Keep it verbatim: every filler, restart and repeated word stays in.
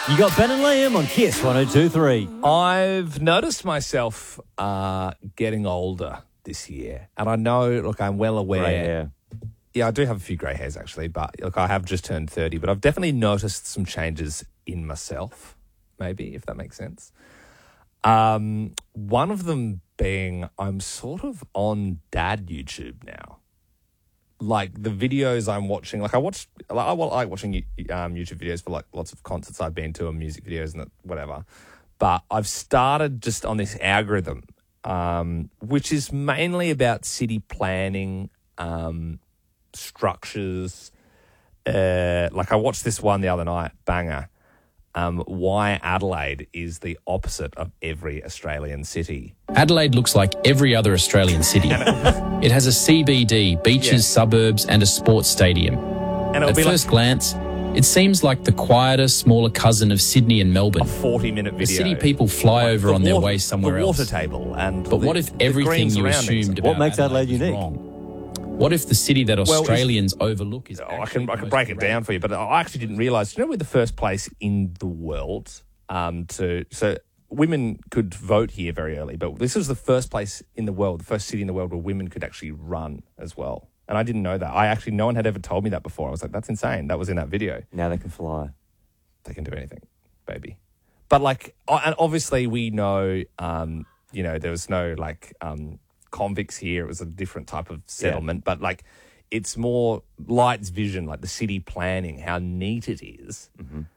You got Ben and Liam on Kiss one oh two three. I've noticed myself uh, getting older this year. And I know, look, I'm well aware. Grey hair. Yeah, I do have a few grey hairs, actually. But, look, I have just turned thirty. But I've definitely noticed some changes in myself, maybe, if that makes sense. Um, one of them being I'm sort of on dad YouTube now. Like the videos I'm watching, like I watch, I like watching um, YouTube videos for like lots of concerts I've been to and music videos and whatever. But I've started just on this algorithm, um, which is mainly about city planning, um, structures. Uh, like I watched this one the other night, banger. Um, why Adelaide is the opposite of every Australian city. Adelaide looks like every other Australian city. It has a C B D, beaches, yeah. suburbs, and a sports stadium. And At first like glance, it seems like the quieter, smaller cousin of Sydney and Melbourne. A forty-minute video. A city people fly over the on water, their way somewhere the water else. table and but the, what if everything you assumed about what makes Adelaide, Adelaide unique? Wrong? What if the city that well, Australians overlook is? Oh, I can I can break it down for you, but I actually didn't realise. You know, we're the first place in the world um, to so women could vote here very early, but this was the first place in the world, the first city in the world where women could actually run as well. And I didn't know that. I actually no one had ever told me that before. I was like, that's insane. That was in that video. Now they can fly. They can do anything, baby. But like, and obviously we know, um, you know, there was no like. Um, convicts here. It was a different type of settlement, yeah. but like it's more Light's vision, like the city planning, how neat it is. Mm-hmm.